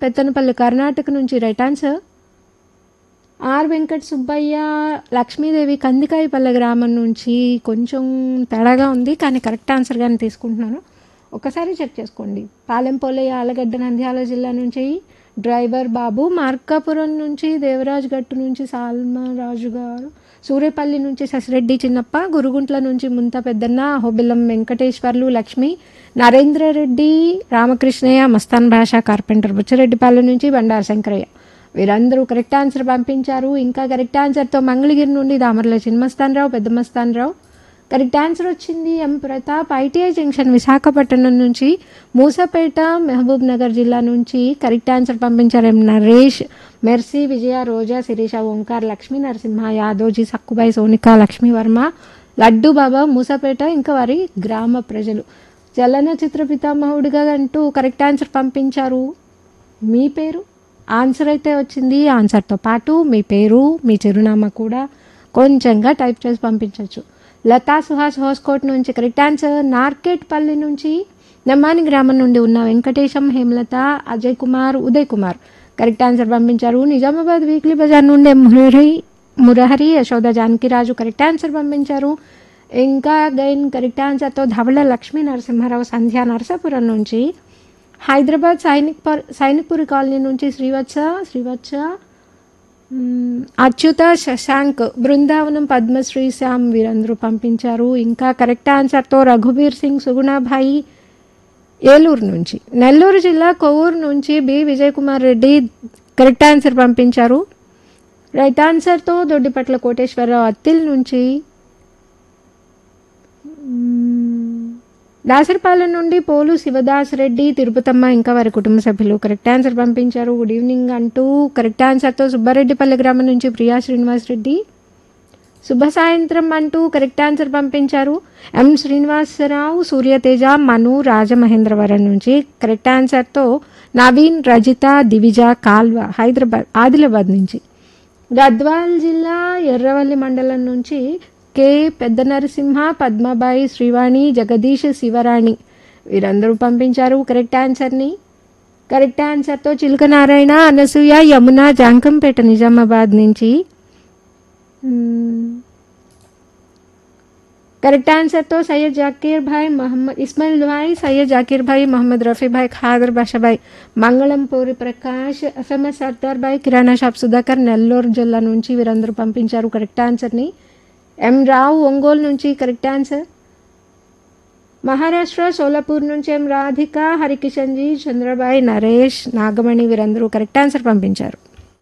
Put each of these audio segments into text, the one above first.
పెత్తనపల్లి కర్ణాటక నుంచి right answer. Are Venkata Subbaiah Lakshmidevi Kandikayapalle గ్రామం నుంచి కొంచెం తేడాగా ఉంది, కానీ కరెక్ట్ ఆన్సర్గానే తీసుకుంటున్నాను. ఒకసారి చెక్ చేసుకోండి. పాలెంపోలయ్య ఆలగడ్డ నంద్యాల జిల్లా నుంచి డ్రైవర్ బాబు, మార్కాపురం నుంచి దేవరాజ్ గట్టు నుంచి సాల్మరాజు గారు, సూర్యపల్లి నుంచి శశిరెడ్డి చిన్నప్ప, గురుగుంట్ల నుంచి ముంత పెద్దన్న, అహోబిల్లం వెంకటేశ్వర్లు, లక్ష్మి, నరేంద్రరెడ్డి, రామకృష్ణయ్య, మస్తాన్ భాష, కార్పెంటర్ బుచ్చిరెడ్డిపాలెం నుంచి బండారు శంకరయ్య. వీరందరూ కరెక్ట్ ఆన్సర్ పంపించారు. ఇంకా కరెక్ట్ ఆన్సర్తో మంగళగిరి నుండి దామర్ల చిన్నమస్తానరావు, పెద్ద మస్తానరావు. కరెక్ట్ ఆన్సర్ వచ్చింది. ఎం ప్రతాప్ ఐటీఐ జంక్షన్ విశాఖపట్నం నుంచి, మూసపేట మహబూబ్ నగర్ జిల్లా నుంచి కరెక్ట్ ఆన్సర్ పంపించారు. ఎం నరేష్, మెర్సీ, విజయ, రోజా, శిరీష, ఓంకార్, లక్ష్మీ నరసింహ, యాదోజీ, సక్కుబాయి, సోనిక, లక్ష్మీ వర్మ, లడ్డు బాబా, మూసపేట ఇంకా వారి గ్రామ ప్రజలు. చలనచిత్ర పితామహుడిగా అంటూ కరెక్ట్ ఆన్సర్ పంపించారు. మీ పేరు ఆన్సర్ అయితే వచ్చింది. ఆన్సర్తో పాటు మీ పేరు, మీ చిరునామా కూడా కొంచెంగా టైప్ చేసి పంపించవచ్చు. లతా సుహాస్ హోస్కోట్ నుంచి కరెక్ట్ ఆన్సర్. నార్కెట్పల్లి నుంచి నమ్మాని గ్రామం నుండి ఉన్న వెంకటేశం, హేమలత, అజయ్ కుమార్, ఉదయ్ కుమార్ కరెక్ట్ ఆన్సర్ పంపించారు. నిజామాబాద్ వీక్లీ బజార్ నుండి మురహరి, యశోద, జానకిరాజు కరెక్ట్ ఆన్సర్ పంపించారు. ఇంకా గైన్ కరెక్ట్ ఆన్సర్తో ధవళ లక్ష్మీ నరసింహారావు, సంధ్య నరసాపురం నుంచి, హైదరాబాద్ సైనిక్పురి కాలనీ నుంచి శ్రీవత్స, అచ్యుత, శశాంక్, బృందావనం, పద్మశ్రీ, శ్యామ్ వీరందరూ పంపించారు. ఇంకా కరెక్ట్ ఆన్సర్తో రఘుబీర్ సింగ్, సుగుణాభాయి ఏలూరు నుంచి, నెల్లూరు జిల్లా కొవ్వూరు నుంచి B Vijay Kumar Reddy correct answer పంపించారు. రైట్ ఆన్సర్తో దొడ్డిపట్ల కోటేశ్వరరావు అత్తిల్ నుంచి, దాసరిపాలెం నుండి పోలు శివదాస్ రెడ్డి, తిరుపతమ్మ ఇంకా వారి కుటుంబ సభ్యులు కరెక్ట్ ఆన్సర్ పంపించారు. గుడ్ ఈవినింగ్ అంటూ కరెక్ట్ ఆన్సర్తో సుబ్బారెడ్డిపల్లి గ్రామం నుంచి ప్రియా శ్రీనివాస్ రెడ్డి, శుభ సాయంత్రం అంటూ కరెక్ట్ ఆన్సర్ పంపించారు. ఎం శ్రీనివాసరావు, సూర్యతేజ, మను, రాజమహేంద్రవరం నుంచి కరెక్ట్ ఆన్సర్తో నవీన్, రజిత, దివిజ, కాల్వ, ఆదిలాబాద్ నుంచి, గద్వాల్ జిల్లా ఎర్రవల్లి మండలం నుంచి కే పెద్ద నరసింహ, పద్మబాయి, శ్రీవాణి, జగదీష్, శివరాణి వీరందరూ పంపించారు కరెక్ట్ ఆన్సర్ని. కరెక్ట్ ఆన్సర్తో చిలుక నారాయణ, అనసూయ, యమున, జాంకంపేట నిజామాబాద్ నుంచి కరెక్ట్ ఆన్సర్తో సయ్యద్ జాకీర్ భాయ్, మహమ్మద్ ఇస్మాయిల్ భాయ్, సయ్యద్ జాకీర్ భాయ్, మహమ్మద్ రఫీ భాయ్, ఖాదర్ బాషాభాయ్, మంగళం పూరి ప్రకాష్, ఎఫ్ఎంఎస్ సర్దార్ భాయ్, కిరాణా షాప్ సుధాకర్ నెల్లూరు జిల్లా నుంచి వీరందరూ పంపించారు కరెక్ట్ ఆన్సర్ని. ఎం రావు ఒంగోలు నుంచి కరెక్ట్ ఆన్సర్. మహారాష్ట్ర సోలాపూర్ నుంచి ఎం రాధిక, హరికిషన్జీ, చంద్రబాయి, నరేష్, నాగమణి వీరందరూ కరెక్ట్ ఆన్సర్ పంపించారు.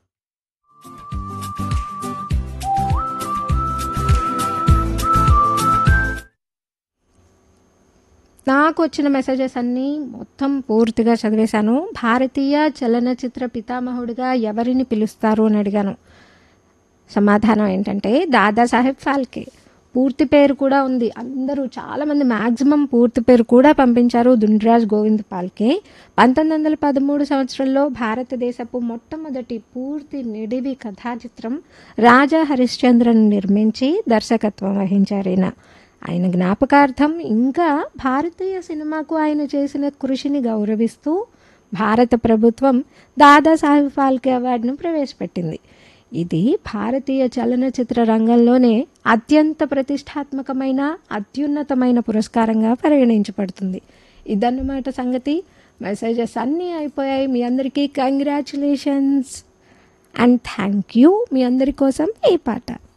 నాకు వచ్చిన మెసేజెస్ అన్నీ మొత్తం పూర్తిగా చదివేశాను. భారతీయ చలనచిత్ర పితామహుడిగా ఎవరిని పిలుస్తారు అని అడిగాను. సమాధానం ఏంటంటే దాదాసాహెబ్ ఫాల్కే. పూర్తి పేరు కూడా ఉంది. అందరూ చాలామంది మ్యాక్సిమం పూర్తి పేరు కూడా పంపించారు. దుండ్రాజ్ గోవింద్ ఫాల్కే 1913 సంవత్సరంలో భారతదేశపు మొట్టమొదటి పూర్తి నిడివి కథా చిత్రం రాజా హరిశ్చంద్రను నిర్మించి దర్శకత్వం వహించారు. ఆయన జ్ఞాపకార్థం ఇంకా భారతీయ సినిమాకు ఆయన చేసిన కృషిని గౌరవిస్తూ భారత ప్రభుత్వం దాదాసాహెబ్ ఫాల్కే అవార్డును ప్రవేశపెట్టింది. ఇది భారతీయ చలనచిత్ర రంగంలోనే అత్యంత ప్రతిష్టాత్మకమైన అత్యున్నతమైన పురస్కారంగా పరిగణించబడుతుంది. ఇదన్నమాట సంగతి. మెసేజెస్ అన్నీ అయిపోయాయి. మీ అందరికీ కంగ్రాచులేషన్స్ అండ్ థ్యాంక్ యూ. మీ అందరి కోసం ఈ పాట.